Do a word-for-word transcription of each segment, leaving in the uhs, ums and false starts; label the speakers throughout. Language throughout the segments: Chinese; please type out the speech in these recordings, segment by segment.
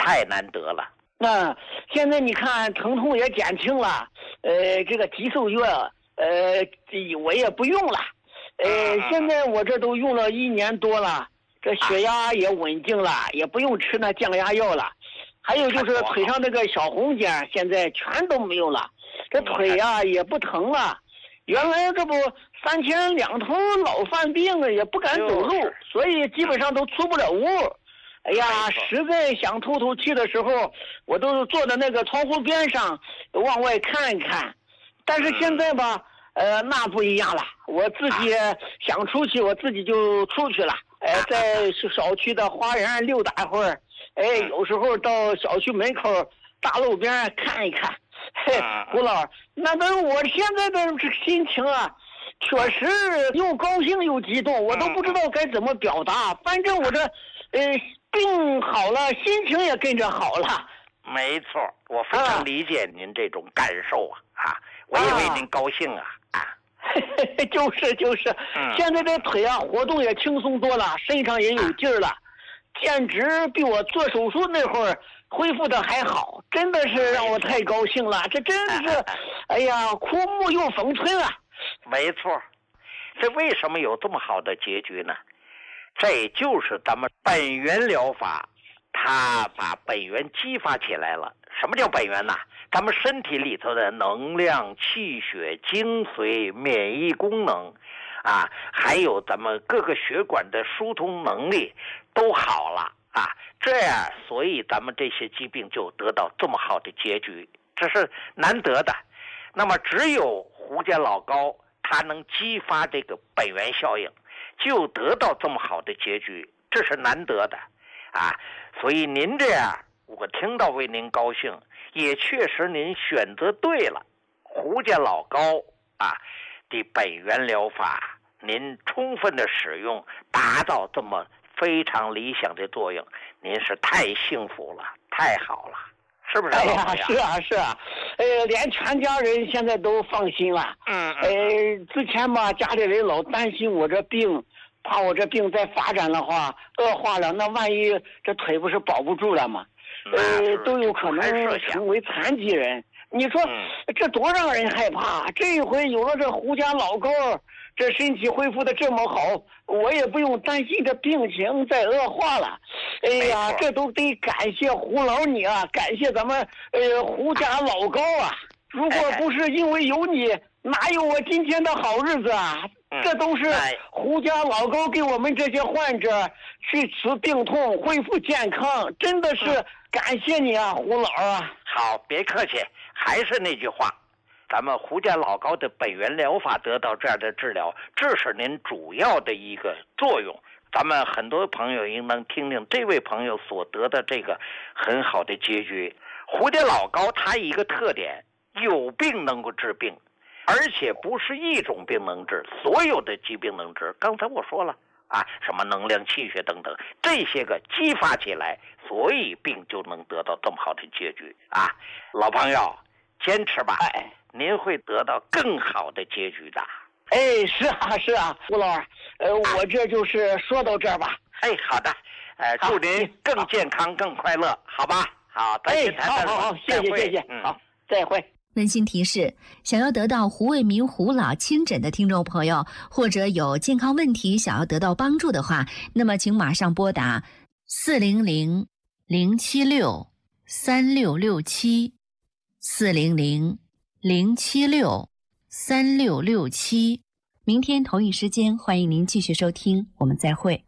Speaker 1: 太难得了。
Speaker 2: 那现在你看疼痛也减轻了，呃，这个激素药，呃，我也不用了，呃，现在我这都用了一年多了，这血压也稳定了，也不用吃那降压药了。还有就是腿上那个小红点，现在全都没有了，这腿呀也不疼了。原来这不三天两头老犯病，也不敢走路，所以基本上都出不了屋。哎呀，实在想透透气的时候，我都坐在那个窗户边上往外看看。但是现在吧，呃，那不一样了，我自己想出去，我自己就出去了。哎，在小区的花园溜达会儿，哎，有时候到小区门口大路边看一看。嘿，胡老，那都我现在的心情啊，确实又高兴又激动，我都不知道该怎么表达。反正我这，呃，病好了，心情也跟着好了。
Speaker 1: 没错，我非常理解您这种感受啊！啊，我也为您高兴啊！啊，
Speaker 2: 就是就是，嗯、现在这腿啊，活动也轻松多了，身上也有劲儿了，啊、简直比我做手术那会儿恢复的还好，真的是让我太高兴了。这真是，哎呀，枯木又逢春啊！
Speaker 1: 没错，这为什么有这么好的结局呢？这就是咱们本源疗法，它把本源激发起来了。什么叫本源呢？咱们身体里头的能量、气血、精髓、免疫功能啊，还有咱们各个血管的疏通能力都好了啊，这样所以咱们这些疾病就得到这么好的结局，这是难得的。那么只有胡家老高它能激发这个本源效应，就得到这么好的结局，这是难得的啊。所以您这样我听到为您高兴，也确实您选择对了胡家老高啊的本源疗法，您充分的使用，达到这么非常理想的作用，您是太幸福了，太好了，是不是？
Speaker 2: 哎呀，是啊是啊，呃，连全家人现在都放心了。嗯，呃，之前吧，家里人老担心我这病，怕我这病再发展的话恶化了，那万一这腿不是保不住了吗？呃，都有可能成为残疾人。你说、嗯、这多让人害怕！这一回有了这胡家老高，这身体恢复的这么好，我也不用担心这病情再恶化了。哎呀，这都得感谢胡老你啊，感谢咱们呃胡家老高啊！如果不是因为有你，哪有我今天的好日子啊？这都是胡家老高给我们这些患者去除病痛、恢复健康，真的是感谢你啊，胡老啊！
Speaker 1: 好，别客气，还是那句话，咱们胡家老高的本源疗法得到这样的治疗，这是您主要的一个作用。咱们很多朋友应当听听这位朋友所得的这个很好的结局。胡家老高他一个特点，有病能够治病，而且不是一种病能治，所有的疾病能治。刚才我说了啊，什么能量、气血等等，这些个激发起来，所以病就能得到这么好的结局啊！老朋友，坚持吧，哎，您会得到更好的结局的。
Speaker 2: 哎，是啊，是啊，胡老二，呃，我这就是说到这儿吧。
Speaker 1: 哎，好的，呃，祝您更健康、更快乐，好吧？好，再见，
Speaker 2: 哎，好好好，谢谢谢谢，嗯、好，再会。
Speaker 3: 温馨提示：想要得到胡卫民胡老亲诊的听众朋友，或者有健康问题想要得到帮助的话，那么请马上拨打四零零零七六三六六七四零零零七六三六六七。明天同一时间，欢迎您继续收听，我们再会。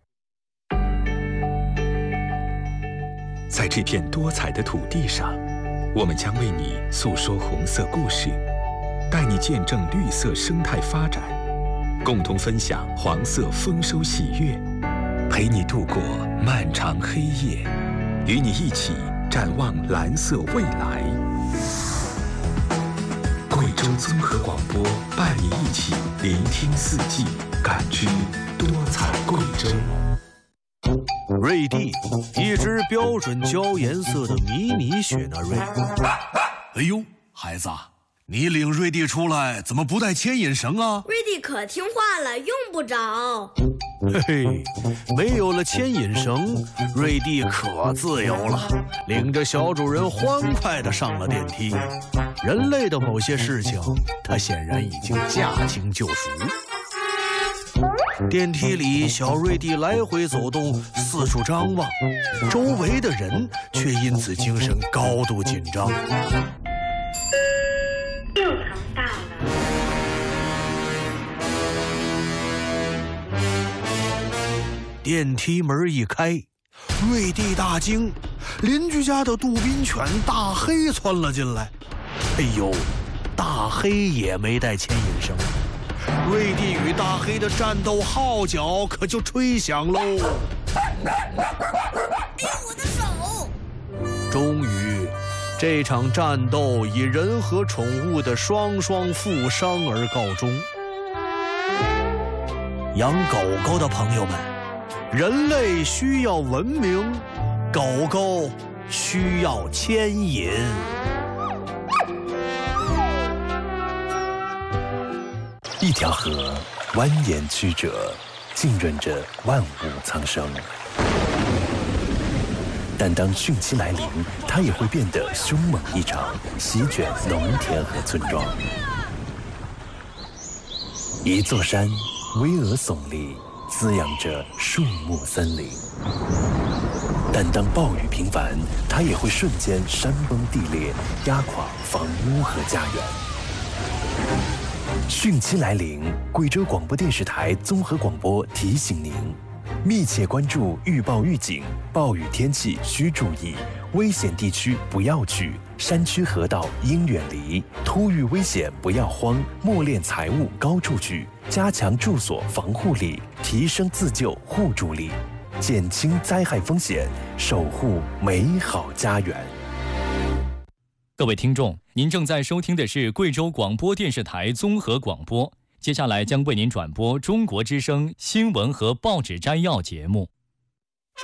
Speaker 4: 在这片多彩的土地上，我们将为你诉说红色故事，带你见证绿色生态发展，共同分享黄色丰收喜悦，陪你度过漫长黑夜，与你一起展望蓝色未来。贵州综合广播伴你一起聆听四季，感知多彩贵州。
Speaker 5: 瑞蒂，一只标准焦颜色的迷你雪纳瑞。
Speaker 6: 哎呦，孩子，
Speaker 5: 你领瑞弟出来怎么不带牵引绳啊？
Speaker 6: 瑞弟可听话了，用不着。
Speaker 5: 嘿嘿，没有了牵引绳，瑞弟可自由了，领着小主人欢快地上了电梯。人类的某些事情，他显然已经驾轻就熟。电梯里，小瑞弟来回走动，四处张望，周围的人却因此精神高度紧张。
Speaker 6: 六层到了。
Speaker 5: 电梯门一开，瑞弟大惊，邻居家的杜宾犬大黑窜了进来。哎呦，大黑也没带牵引绳，瑞弟与大黑的战斗号角可就吹响喽！
Speaker 6: 别我的手！
Speaker 5: 终于，这场战斗以人和宠物的双双负伤而告终。养狗狗的朋友们，人类需要文明，狗狗需要牵引。
Speaker 7: 一条河蜿蜒曲折，浸润着万物苍生。但当汛期来临，它也会变得凶猛异常，席卷农田和村庄。一座山巍峨耸立，滋养着树木森林。但当暴雨频繁，它也会瞬间山崩地裂，压垮房屋和家园。汛期来临，贵州广播电视台综合广播提醒您：密切关注预报预警，暴雨天气需注意，危险地区不要去，山区河道应远离，突遇危险不要慌，默敛财物高处去，加强住所防护力，提升自救互助力，减轻灾害风险，守护美好家园。
Speaker 8: 各位听众，您正在收听的是贵州广播电视台综合广播，接下来将为您转播中国之声新闻和报纸摘要节目。